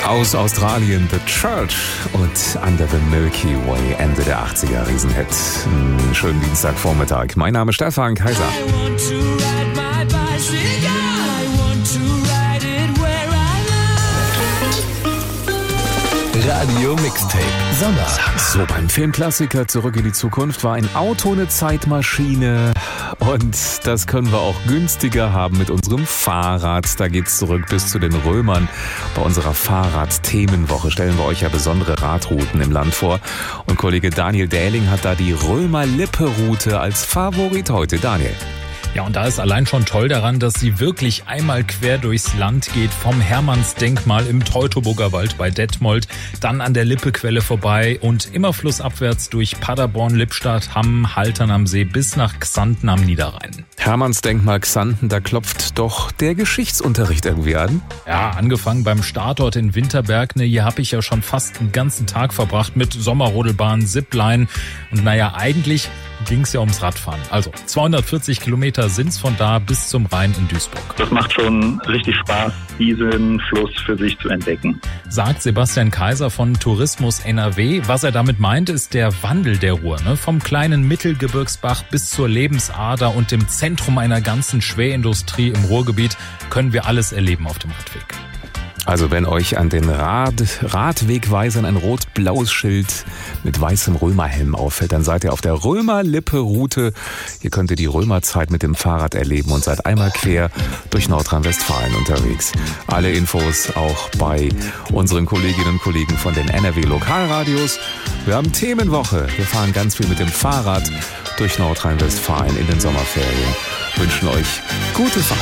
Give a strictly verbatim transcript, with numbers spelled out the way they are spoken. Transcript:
Aus Australien The Church und Under the Milky Way, Ende der achtziger, Riesenhit. Schönen Dienstagvormittag. Mein Name ist Stefan Kaiser. Radio Mixtape Sommer. So, beim Filmklassiker Zurück in die Zukunft war ein Auto eine Zeitmaschine und das können wir auch günstiger haben mit unserem Fahrrad. Da geht's zurück bis zu den Römern. Bei unserer Fahrrad-Themenwoche stellen wir euch ja besondere Radrouten im Land vor und Kollege Daniel Dähling hat da die Römer-Lippe-Route als Favorit heute. Daniel. Ja, und da ist allein schon toll daran, dass sie wirklich einmal quer durchs Land geht, vom Hermannsdenkmal im Teutoburger Wald bei Detmold, dann an der Lippequelle vorbei und immer flussabwärts durch Paderborn, Lippstadt, Hamm, Haltern am See bis nach Xanten am Niederrhein. Hermannsdenkmal Xanten, da klopft doch der Geschichtsunterricht irgendwie an. Ja, angefangen beim Startort in Winterberg. Ne, hier habe ich ja schon fast einen ganzen Tag verbracht mit Sommerrodelbahn, Zipline. Und naja, eigentlich ging es ja ums Radfahren. Also zweihundertvierzig Kilometer sind's von da bis zum Rhein in Duisburg. Das macht schon richtig Spaß, diesen Fluss für sich zu entdecken. Sagt Sebastian Kaiser von Tourismus N R W. Was er damit meint, ist der Wandel der Ruhr. Ne? Vom kleinen Mittelgebirgsbach bis zur Lebensader und dem Zentrum einer ganzen Schwerindustrie im Ruhrgebiet können wir alles erleben auf dem Radweg. Also wenn euch an den Rad, Radwegweisern ein rot-blaues Schild mit weißem Römerhelm auffällt, dann seid ihr auf der Römer-Lippe-Route. Hier könnt ihr die Römerzeit mit dem Fahrrad erleben und seid einmal quer durch Nordrhein-Westfalen unterwegs. Alle Infos auch bei unseren Kolleginnen und Kollegen von den N R W-Lokalradios. Wir haben Themenwoche. Wir fahren ganz viel mit dem Fahrrad durch Nordrhein-Westfalen in den Sommerferien. Wünschen euch gute Fahrt.